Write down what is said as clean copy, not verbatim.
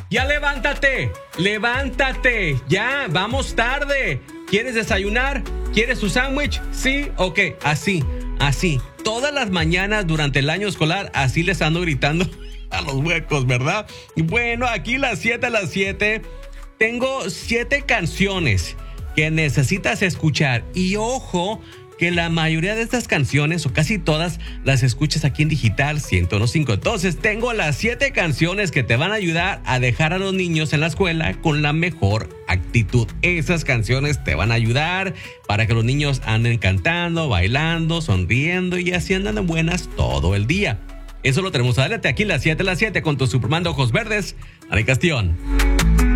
Ya levántate, levántate, ya, vamos tarde. ¿Quieres desayunar? ¿Quieres tu sándwich? Sí, ok, así. Todas las mañanas durante el año escolar, así les ando gritando a los huecos, ¿verdad? Bueno, aquí las 7, tengo 7 canciones que necesitas escuchar. Y ojo, que la mayoría de estas canciones, o casi todas, las escuchas aquí en Digital 101.5. Entonces, tengo las 7 canciones que te van a ayudar a dejar a los niños en la escuela con la mejor actitud. Esas canciones te van a ayudar para que los niños anden cantando, bailando, sonriendo y así andan de buenas todo el día. Eso lo tenemos. Adelante aquí las 7 con tu Superman de ojos verdes, Dani Castellón.